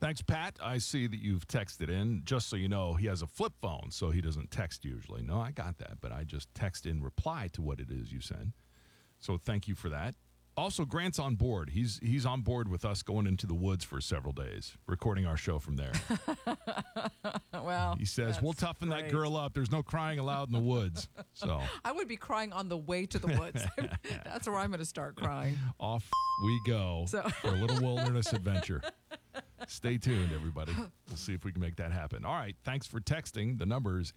Thanks, Pat. I see that you've texted in. Just so you know, he has a flip phone, so he doesn't text usually. No, I got that, but I just text in reply to what it is you send. So thank you for that. Also, Grant's on board. He's on board with us going into the woods for several days, recording our show from there. Well, he says, we'll toughen that girl up. There's no crying aloud in the woods. So I would be crying on the way to the woods. That's where I'm going to start crying. Off we go for a little wilderness adventure. Stay tuned, everybody. We'll see if we can make that happen. All right. Thanks for texting. The number is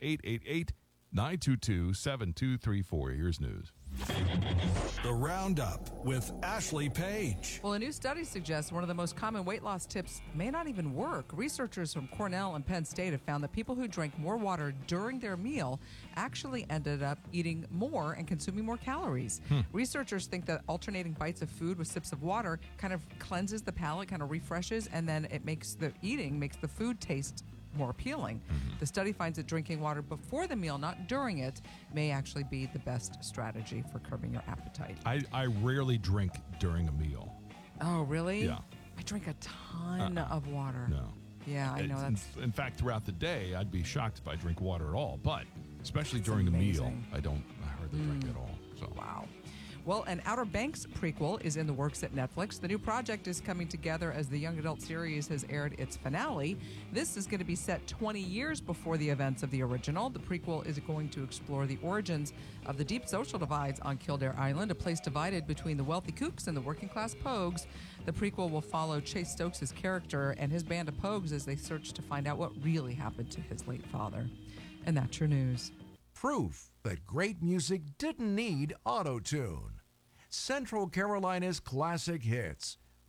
888-922-7234. Here's news. The Roundup with Ashley Page. Well, a new study suggests one of the most common weight loss tips may not even work. Researchers from Cornell and Penn State have found that people who drank more water during their meal actually ended up eating more and consuming more calories. Researchers think that alternating bites of food with sips of water kind of cleanses the palate, kind of refreshes, and then it makes the food taste more appealing. The study finds that drinking water before the meal, not during it, may actually be the best strategy for curbing your appetite. I rarely drink during a meal. Oh, really? Yeah. I drink a ton of water. No. Yeah, I know that's... In fact, throughout the day, I'd be shocked if I drink water at all. But especially That's during amazing. the meal, I hardly drink at all. So Wow. Well, an Outer Banks prequel is in the works at Netflix. The new project is coming together as the young adult series has aired its finale. This is going to be set 20 years before the events of the original. The prequel is going to explore the origins of the deep social divides on Kildare Island, a place divided between the wealthy kooks and the working class pogues. The prequel will follow Chase Stokes' character and his band of pogues as they search to find out what really happened to his late father. And that's your news. Proof that great music didn't need auto-tune. Central Carolina's classic hits